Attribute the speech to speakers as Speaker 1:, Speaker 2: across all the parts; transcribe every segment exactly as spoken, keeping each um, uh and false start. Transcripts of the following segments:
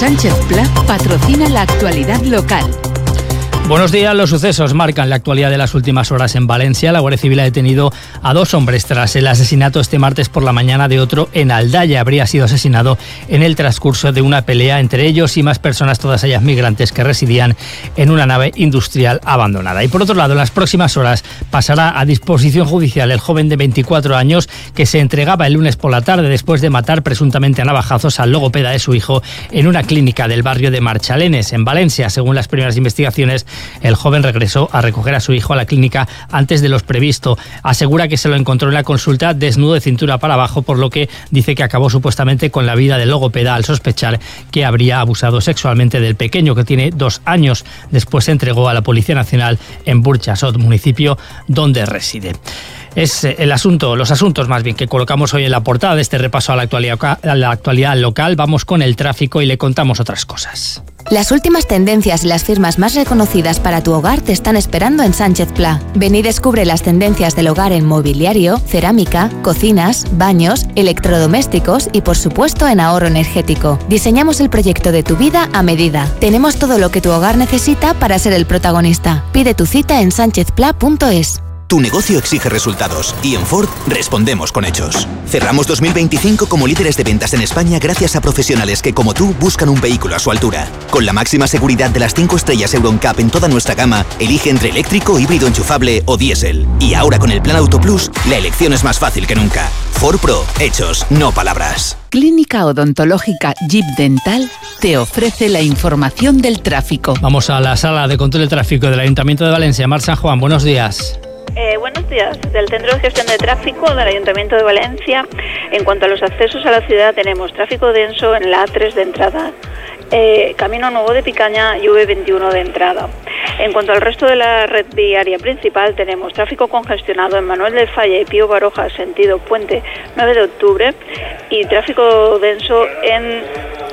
Speaker 1: Sánchez Pla patrocina la actualidad local.
Speaker 2: Buenos días. Los sucesos marcan la actualidad de las últimas horas en Valencia. La Guardia Civil ha detenido a dos hombres tras el asesinato este martes por la mañana de otro en Aldaya. Habría sido asesinado en el transcurso de una pelea entre ellos y más personas, todas ellas migrantes que residían en una nave industrial abandonada. Y por otro lado, en las próximas horas pasará a disposición judicial el joven de veinticuatro años que se entregaba el lunes por la tarde después de matar presuntamente a navajazos al logopeda de su hijo en una clínica del barrio de Marchalenes, en Valencia. Según las primeras investigaciones, el joven regresó a recoger a su hijo a la clínica antes de lo previsto. Asegura que se lo encontró en la consulta desnudo de cintura para abajo, por lo que dice que acabó supuestamente con la vida del logopeda al sospechar que habría abusado sexualmente del pequeño, que tiene dos años. Después se entregó a la Policía Nacional en Burjasot, municipio donde reside. Es el asunto, los asuntos más bien que colocamos hoy en la portada de este repaso a la actualidad, a la actualidad local. Vamos con el tráfico y le contamos otras cosas.
Speaker 3: Las últimas tendencias y las firmas más reconocidas para tu hogar te están esperando en Sánchez Pla. Ven y descubre las tendencias del hogar en mobiliario, cerámica, cocinas, baños, electrodomésticos y por supuesto en ahorro energético. Diseñamos el proyecto de tu vida a medida. Tenemos todo lo que tu hogar necesita para ser el protagonista. Pide tu cita en sánchez pla punto es.
Speaker 4: Tu negocio exige resultados y en Ford respondemos con hechos. Cerramos dos mil veinticinco como líderes de ventas en España gracias a profesionales que como tú buscan un vehículo a su altura. Con la máxima seguridad de las cinco estrellas Euro N C A P en toda nuestra gama, elige entre eléctrico, híbrido enchufable o diésel. Y ahora con el plan Auto Plus, la elección es más fácil que nunca. Ford Pro, hechos, no palabras.
Speaker 1: Clínica Odontológica Jeep Dental te ofrece la información del tráfico.
Speaker 2: Vamos a la sala de control de tráfico del Ayuntamiento de Valencia. Mar San Juan, buenos días.
Speaker 5: Eh, buenos días. Del Centro de Gestión de Tráfico del Ayuntamiento de Valencia, en cuanto a los accesos a la ciudad, tenemos tráfico denso en la A tres de entrada, eh, Camino Nuevo de Picaña y V veintiuno de entrada. En cuanto al resto de la red viaria principal, tenemos tráfico congestionado en Manuel del Falla y Pío Baroja, sentido Puente nueve de octubre, y tráfico denso en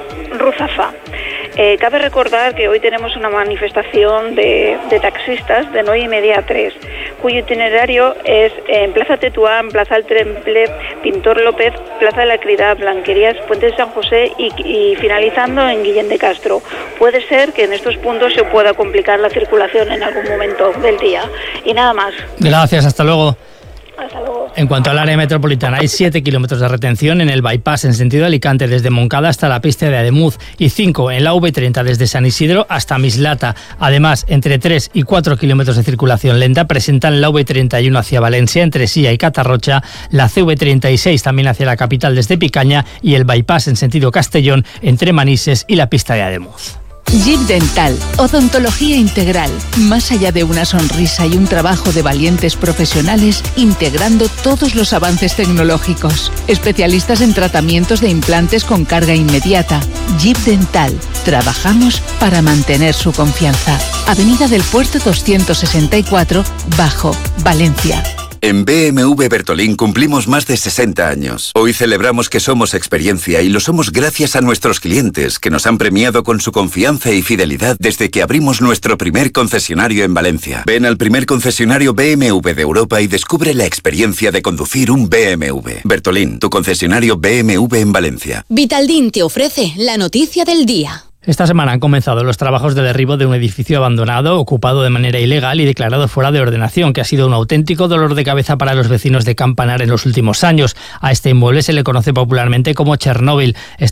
Speaker 5: Ruzafa. Eh, cabe recordar que hoy tenemos una manifestación de, de taxistas de nueve y media a tres, cuyo itinerario es en Plaza Tetuán, Plaza del Temple, Pintor López, Plaza de la Caridad, Blanquerías, Puente de San José y, y finalizando en Guillén de Castro. Puede ser que en estos puntos se pueda complicar la circulación en algún momento del día. Y nada más.
Speaker 2: Gracias, hasta luego.
Speaker 5: Hasta luego.
Speaker 2: En cuanto al área metropolitana, hay siete kilómetros de retención en el bypass en sentido Alicante desde Moncada hasta la pista de Ademuz y cinco en la V treinta desde San Isidro hasta Mislata. Además, entre tres y cuatro kilómetros de circulación lenta presentan la V treinta y uno hacia Valencia entre Silla y Catarrocha, la C V treinta y seis también hacia la capital desde Picaña y el bypass en sentido Castellón entre Manises y la pista de Ademuz.
Speaker 1: Jeep Dental, odontología integral, más allá de una sonrisa y un trabajo de valientes profesionales, integrando todos los avances tecnológicos. Especialistas en tratamientos de implantes con carga inmediata. Jeep Dental, trabajamos para mantener su confianza. Avenida del Puerto doscientos sesenta y cuatro, Bajo, Valencia.
Speaker 6: En B M W Bertolín cumplimos más de sesenta años. Hoy celebramos que somos experiencia y lo somos gracias a nuestros clientes, que nos han premiado con su confianza y fidelidad desde que abrimos nuestro primer concesionario en Valencia. Ven al primer concesionario B M W de Europa y descubre la experiencia de conducir un B M W. Bertolín, tu concesionario B M W en Valencia.
Speaker 7: Vitaldin te ofrece la noticia del día.
Speaker 2: Esta semana han comenzado los trabajos de derribo de un edificio abandonado, ocupado de manera ilegal y declarado fuera de ordenación, que ha sido un auténtico dolor de cabeza para los vecinos de Campanar en los últimos años. A este inmueble se le conoce popularmente como Chernóbil.